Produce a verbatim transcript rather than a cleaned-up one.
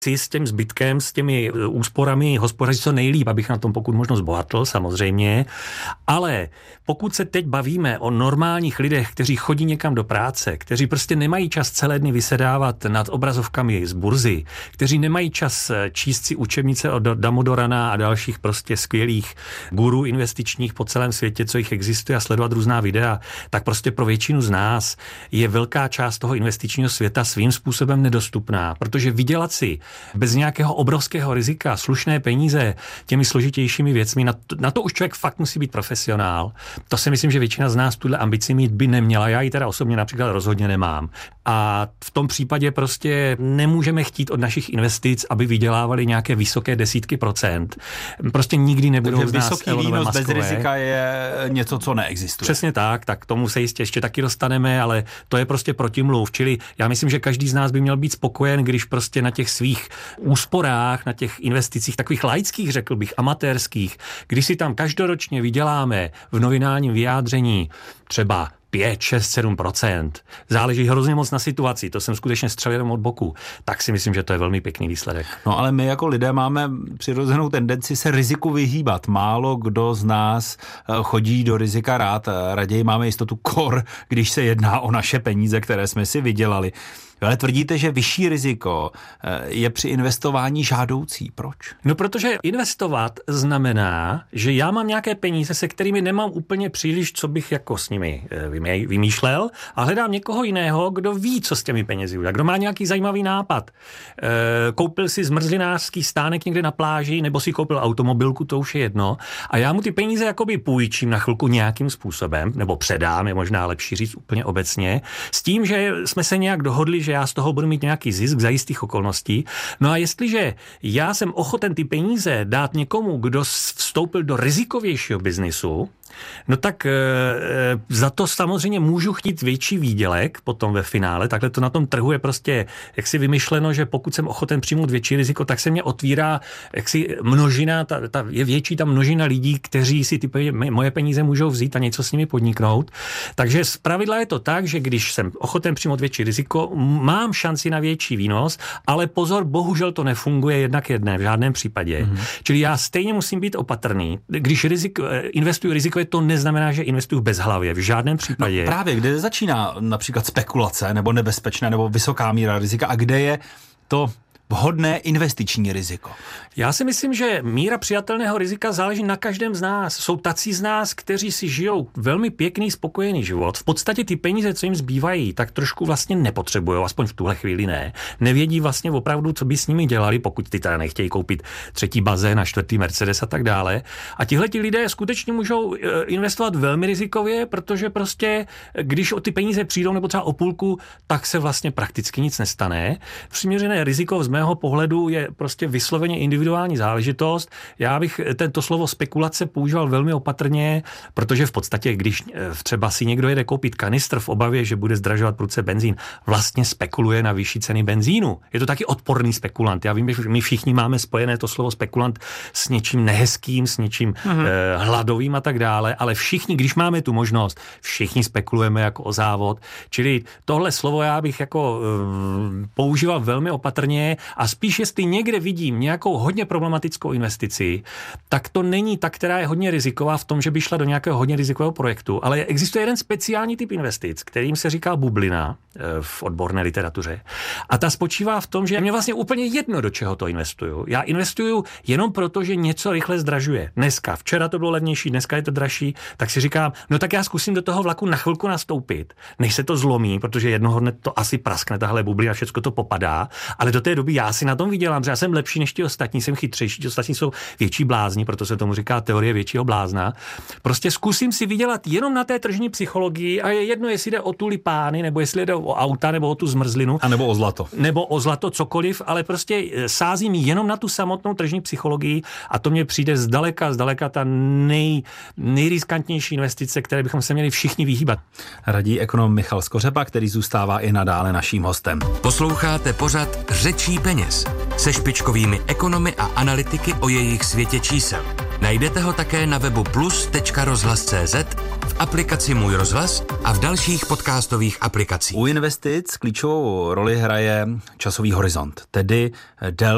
si s tím zbytkem, s těmi úsporami hospodařit co nejlíp, abych na tom pokud možno zbohatl, samozřejmě. Ale pokud se teď bavíme o normálních lidech, kteří chodí někam do práce, kteří prostě nemají čas celé dny vysedávat nad obrazovkami z burzy, kteří nemají čas číst si učebnice od Damodorana a dalších prostě skvělých gurů investičních po celém světě, co jich existuje, a sledovat různá videa, tak prostě pro většinu z nás je velká část toho investičního světa svým způsobem nedostupná, protože vydělat si bez nějakého obrovského rizika slušné peníze těmi složitějšími věcmi, na to, na to už člověk fakt musí být profesionál. To si myslím, že většina z nás tuhle ambici mít by neměla. Já ji teda osobně například rozhodně nemám. A v tom případě prostě nemůžeme chtít od našich investic, aby vydělávali nějaké vysoké desítky procent. Prostě nikdy nebudou Takže z nás vysoký Elonové výnos Muskové. bez rizika je něco, co neexistuje. Přesně tak, tak tomu se jistě ještě taky dostaneme, ale to je prostě protimluv. Čili já myslím, že každý z nás by měl být spokojen, když prostě na těch svých úsporách, na těch investicích, takových laických, řekl bych, amatérských, když si tam každoročně vyděláme v nominálním vyjádření třeba pět, šest, sedm procent. Záleží hrozně moc na situaci, to jsem skutečně střelil jenom od boku. Tak si myslím, že to je velmi pěkný výsledek. No ale my jako lidé máme přirozenou tendenci se riziku vyhýbat. Málo kdo z nás chodí do rizika rád. Raději máme jistotu kor, když se jedná o naše peníze, které jsme si vydělali. Ale tvrdíte, že vyšší riziko je při investování žádoucí. Proč? No protože investovat znamená, že já mám nějaké peníze, se kterými nemám úplně příliš, co bych jako s nimi vymýšlel, a hledám někoho jiného, kdo ví, co s těmi penězi udělá, kdo má nějaký zajímavý nápad. Koupil si zmrzlinářský stánek někde na pláži, nebo si koupil automobilku, to už je jedno, a já mu ty peníze jakoby půjčím na chvilku nějakým způsobem, nebo předám, je možná lepší říct úplně obecně, s tím, že jsme se nějak dohodli, že já z toho budu mít nějaký zisk za jistých okolností. No a jestliže já jsem ochoten ty peníze dát někomu, kdo vstoupil do rizikovějšího biznisu, no tak e, za to samozřejmě můžu chtít větší výdělek potom ve finále. Takhle to na tom trhu je prostě jaksi vymyšleno, že pokud jsem ochoten přijmout větší riziko, tak se mě otvírá jaksi množina, ta, ta, je větší ta množina lidí, kteří si ty peníze, moje peníze můžou vzít a něco s nimi podniknout. Takže zpravidla je to tak, že když jsem ochoten přijmout větší riziko, mám šanci na větší výnos, ale pozor, bohužel to nefunguje jednak jedné v žádném případě. Mm-hmm. Čili já stejně musím být opatrný. Když riziko, investuju riziko, to neznamená, že investuju bezhlavě. V žádném případě. No právě, kde začíná například spekulace nebo nebezpečné nebo vysoká míra rizika a kde je to vhodné investiční riziko? Já si myslím, že míra přijatelného rizika záleží na každém z nás. Jsou tací z nás, kteří si žijou velmi pěkný, spokojený život. V podstatě ty peníze, co jim zbývají, tak trošku vlastně nepotřebují, aspoň v tuhle chvíli ne. Nevědí vlastně opravdu, co by s nimi dělali, pokud ty teda nechtějí koupit třetí bazén a čtvrtý Mercedes a tak dále. A tihleti lidé skutečně můžou investovat velmi rizikově, protože prostě, když o ty peníze přijdou nebo třeba o půlku, tak se vlastně prakticky nic nestane. Přiměřené riziko z mého pohledu je prostě vysloveně individuální záležitost. Já bych tento slovo spekulace používal velmi opatrně, protože v podstatě, když třeba si někdo jede koupit kanistr v obavě, že bude zdražovat prudce benzín, vlastně spekuluje na vyšší ceny benzínu. Je to taky odporný spekulant. Já vím, že my všichni máme spojené to slovo spekulant s něčím nehezkým, s něčím mm-hmm. eh, hladovým a tak dále, ale všichni, když máme tu možnost, všichni spekulujeme jako o závod. Čili tohle slovo já bych jako eh, používal velmi opatrně. A spíš, jestli někde vidím nějakou hodně problematickou investici, tak to není ta, která je hodně riziková v tom, že by šla do nějakého hodně rizikového projektu, ale existuje jeden speciální typ investic, kterým se říká bublina v odborné literatuře. A ta spočívá v tom, že mě vlastně úplně jedno, do čeho to investuju. Já investuju jenom proto, že něco rychle zdražuje. Dneska, včera to bylo levnější, dneska je to dražší, tak si říkám, no tak já zkusím do toho vlaku na chvilku nastoupit, než se to zlomí, protože jednoho dne to asi praskne tahle bublina, všechno to popadá, ale do té doby já si na tom vydělám, že já jsem lepší než ti ostatní, jsem chytřejší, ti ostatní jsou větší blázni, proto se tomu říká teorie většího blázna. Prostě zkusím si vydělat jenom na té tržní psychologii a je jedno, jestli jde o tulipány, nebo jestli jde o auta, nebo o tu zmrzlinu. A nebo o zlato. Nebo o zlato, cokoliv, ale prostě sázím jenom na tu samotnou tržní psychologii a to mně přijde zdaleka, zdaleka ta nej, nejriskantnější investice, které bychom se měli všichni vyhýbat. Radí ekonom Michal Skořepa, který zůstává i nadále naším hostem. Posloucháte pořad Řečí peněz se špičkovými ekonomy a analytiky o jejich světě čísel. Najdete ho také na webu plus tečka rozhlas tečka cé zet, v aplikaci Můj rozhlas a v dalších podcastových aplikacích. U investic klíčovou roli hraje časový horizont, tedy délka